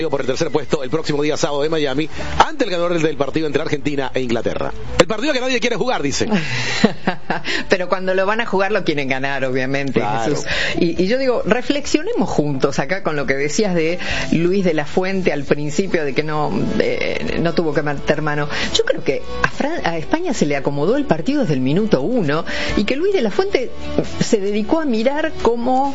por el tercer puesto el próximo día sábado de Miami ante el ganador del partido entre Argentina e Inglaterra. El partido que nadie quiere jugar, dicen. Pero cuando lo van a jugar lo quieren ganar, obviamente, claro. Jesús. Y yo digo, reflexionemos juntos acá con lo que decías de Luis de la Fuente al principio, de que no tuvo que meter mano. Yo creo que a España se le acomodó el partido desde el minuto 1 y que Luis de la Fuente se dedicó a mirar cómo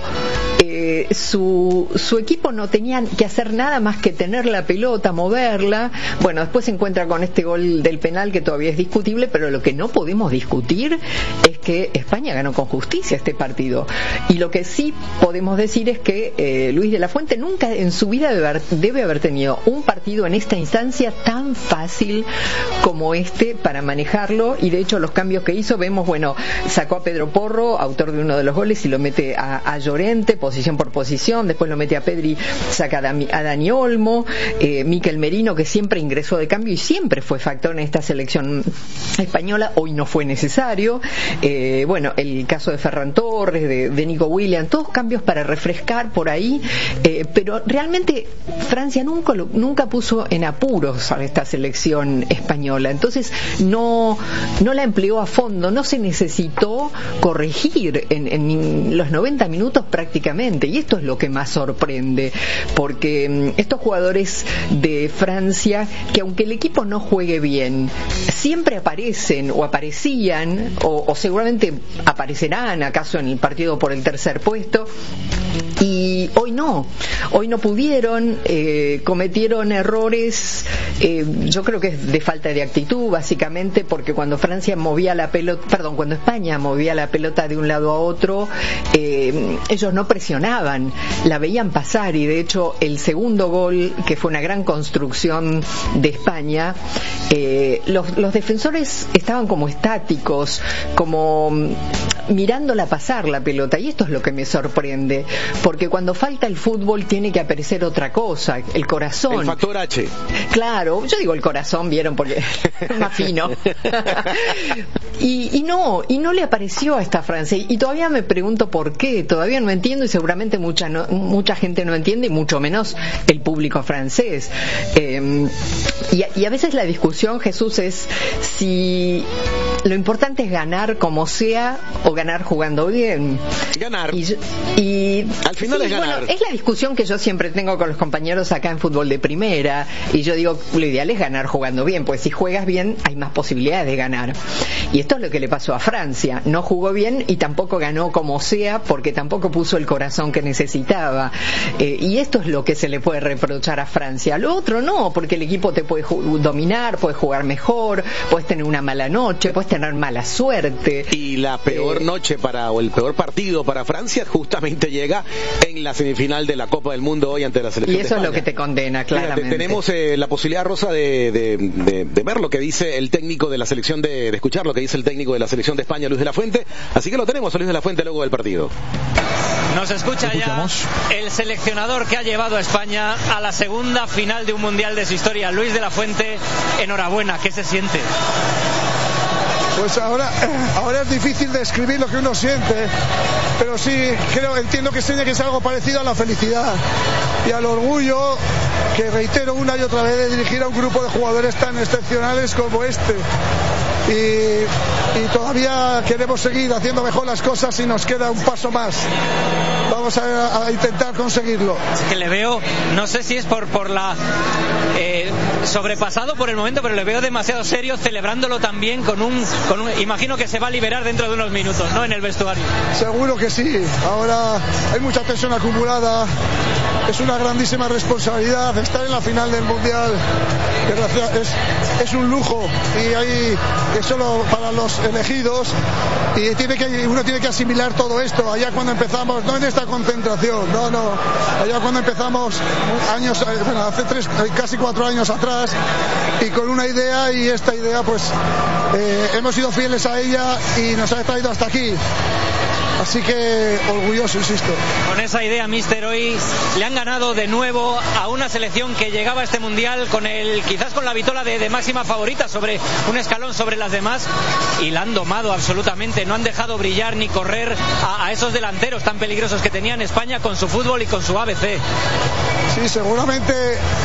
su equipo no tenía que hacer nada más que tener la pelota, moverla. Bueno, después se encuentra con este gol del penal que todavía es discutible, pero lo que no podemos discutir es que España ganó con justicia este partido. Y lo que sí podemos decir es que Luis de la Fuente nunca en su vida debe haber tenido un partido en esta instancia tan fácil como este para manejarlo, y de hecho los cambios que hizo, vemos, bueno, sacó a Pedro Porro, autor de uno de los goles, y lo mete a Llorente, posición por posición, después lo mete a Pedri, saca a Dani Olmo, Mikel Merino, que siempre ingresó de cambio y siempre fue factor en esta selección española, hoy no fue necesario. Bueno, el caso de Ferran Torres, de Nico Williams, todos cambios para refrescar por ahí, pero realmente Francia nunca puso en apuros a esta selección española, entonces no la empleó a fondo, no se necesitó corregir en los 90 minutos prácticamente, y esto es lo que más sorprende, porque estos jugadores de Francia, que aunque el equipo no juegue bien, siempre aparecen o aparecían o seguramente aparecerán acaso en el partido por el tercer puesto, y hoy no pudieron, cometieron errores, yo creo que es de falta de actitud básicamente, porque cuando España movía la pelota de un lado a otro, ellos no presionaban, la veían pasar, y de hecho el segundo gol, que fue una gran construcción de España, los defensores estaban como estáticos, como mirándola pasar la pelota, y esto es lo que me sorprende, porque cuando falta el fútbol tiene que aparecer otra cosa, el corazón. El factor H. Claro, yo digo el corazón, vieron, porque es más fino. y no le apareció a esta Francia, y todavía me pregunto por qué, todavía no entiendo, y seguramente mucha gente no entiende, y mucho menos el público francés. Y a veces la discusión, Jesús, es si lo importante es ganar como sea o ganar jugando bien. Ganar. Y al final es ganar. Bueno, es la discusión que yo siempre tengo con los compañeros acá en fútbol de primera, y yo digo, lo ideal es ganar jugando bien, pues si juegas bien hay más posibilidades de ganar. Y esto es lo que le pasó a Francia, no jugó bien y tampoco ganó como sea, porque tampoco puso el corazón que necesitaba. Y esto es lo que se le puede reprochar a Francia. Lo otro no, porque el equipo te puede dominar, puedes jugar mejor, puedes tener una mala noche, puedes tener mala suerte. Y la peor noche o el peor partido para Francia justamente llega en la semifinal de la Copa del Mundo hoy ante la selección. Y eso es lo que te condena, claramente. Mira, tenemos la posibilidad, Rosa, de ver lo que dice el técnico de la selección, de escuchar lo que dice el técnico de la selección de España, Luis de la Fuente. Así que lo tenemos a Luis de la Fuente luego del partido. Nos escucha ya el seleccionador que ha llevado a España a la segunda final de un mundial de su historia, Luis de la Fuente. Enhorabuena, ¿qué se siente? Pues ahora es difícil describir lo que uno siente, pero sí entiendo que tiene que ser algo parecido a la felicidad y al orgullo, que reitero una y otra vez, de dirigir a un grupo de jugadores tan excepcionales como este. Y todavía queremos seguir haciendo mejor las cosas y nos queda un paso más. Vamos a intentar conseguirlo. Es que le veo, no sé si es por la sobrepasado por el momento, pero le veo demasiado serio, celebrándolo también con un imagino que se va a liberar dentro de unos minutos, ¿no?, en el vestuario. Seguro que sí. Ahora hay mucha tensión acumulada, es una grandísima responsabilidad estar en la final del mundial. Es un lujo, y es solo para los elegidos, y uno tiene que asimilar todo esto. Allá cuando empezamos, no en esta concentración, no, allá cuando empezamos hace casi 4 años atrás, y con una idea, y esta idea pues hemos sido fieles a ella y nos ha traído hasta aquí. Así que orgulloso, insisto. Con esa idea, míster, hoy le han ganado de nuevo a una selección que llegaba a este mundial quizás con la vitola de máxima favorita, sobre un escalón sobre las demás, y la han domado absolutamente. No han dejado brillar ni correr a esos delanteros tan peligrosos que tenía en España con su fútbol y con su ABC. Sí, seguramente